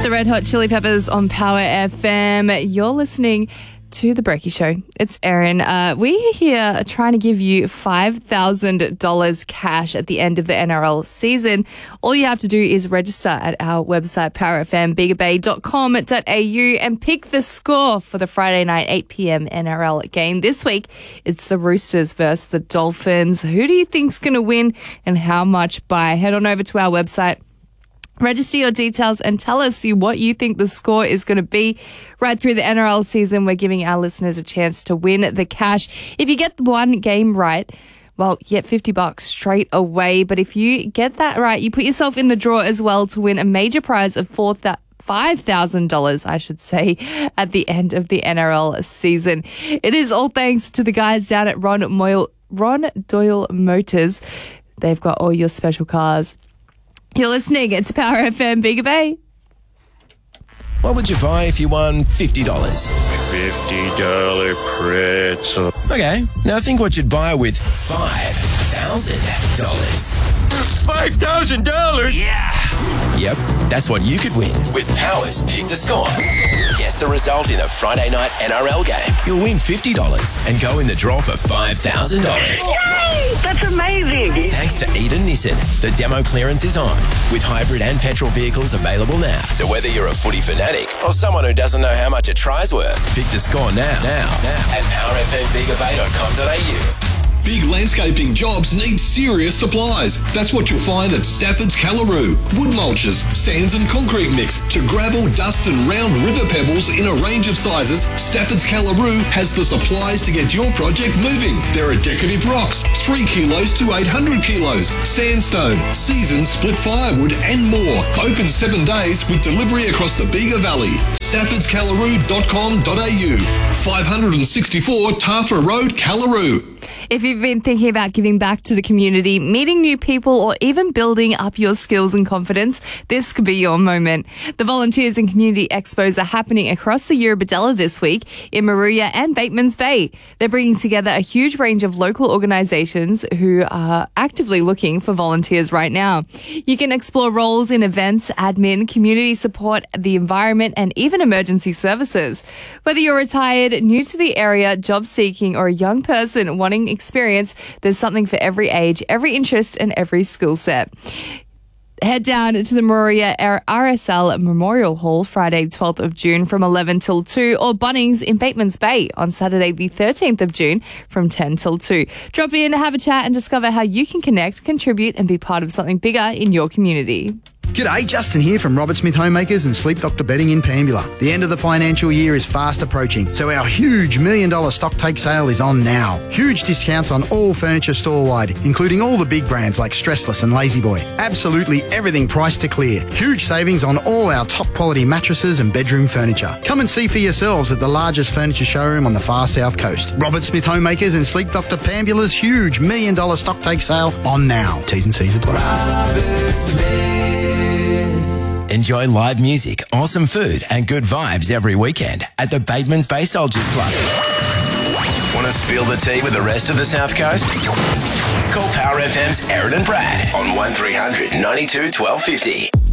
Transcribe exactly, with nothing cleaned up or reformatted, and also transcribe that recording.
The Red Hot Chili Peppers on Power F M. You're listening to The Brekkie Show. It's Erin. Uh, we're here trying to give you five thousand dollars cash at the end of the N R L season. All you have to do is register at our website, power f m bega bay dot com dot a u, and pick the score for the Friday night eight p.m. N R L game. This week, it's the Roosters versus the Dolphins. Who do you think's going to win and how much by? Head on over to our website. Register your details and tell us what you think the score is going to be. Right through the N R L season, we're giving our listeners a chance to win the cash. If you get one game right, well, you get fifty bucks straight away. But if you get that right, you put yourself in the draw as well to win a major prize of four thousand five thousand dollars, I should say, at the end of the N R L season. It is all thanks to the guys down at Ron, Moyle, Ron Doyle Motors. They've got all your special cars. You're listening to Power F M Bega Bay. What would you buy if you won fifty dollars? fifty dollar pretzel. Okay, now think what you'd buy with five thousand dollars. five thousand dollars? Yeah! Yep, that's what you could win with Power's Pick the Score. Guess the result in a Friday night N R L game. You'll win fifty dollars and go in the draw for five thousand dollars. Yay! That's amazing! Thanks to Eden Nissan, the demo clearance is on, with hybrid and petrol vehicles available now. So whether you're a footy fanatic or someone who doesn't know how much a try's worth, pick the score now, now, now at power f m bega bay dot com dot a u. Big landscaping jobs need serious supplies. That's what you'll find at Stafford's Callaroo. Wood mulches, sands and concrete mix to gravel, dust and round river pebbles in a range of sizes, Stafford's Callaroo has the supplies to get your project moving. There are decorative rocks, three kilos to eight hundred kilos, sandstone, seasoned split firewood and more. Open seven days with delivery across the Bega Valley. staffords callaroo dot com dot a u. five sixty-four Tarthra Road, Callaroo. If you've been thinking about giving back to the community, meeting new people, or even building up your skills and confidence, this could be your moment. The Volunteers and Community Expos are happening across the Eurobodalla this week in Moruya and Batemans Bay. They're bringing together a huge range of local organisations who are actively looking for volunteers right now. You can explore roles in events, admin, community support, the environment, and even emergency services. Whether you're retired, new to the area, job seeking, or a young person wanting experience, there's something for every age, every interest, and every skill set. Head down to the Moruya R S L Memorial Hall Friday twelfth of June from eleven till two, or Bunnings in Batemans Bay on Saturday the thirteenth of June from ten till two. Drop in, have a chat and discover how you can connect, contribute and be part of something bigger in your community. G'day, Justin here from Robert Smith Homemakers and Sleep Doctor Bedding in Pambula. The end of the financial year is fast approaching, so our huge million dollar stock take sale is on now. Huge discounts on all furniture store-wide, including all the big brands like Stressless and La-Z-Boy. Absolutely everything priced to clear. Huge savings on all our top quality mattresses and bedroom furniture. Come and see for yourselves at the largest furniture showroom on the far south coast. Robert Smith Homemakers and Sleep Doctor Pambula's huge million dollar stock take sale on now. T's and C's apply. Enjoy live music, awesome food and good vibes every weekend at the Batemans Bay Soldiers Club. Want to spill the tea with the rest of the South Coast? Call Power F M's Erin and Brad on one three hundred ninety-two twelve fifty.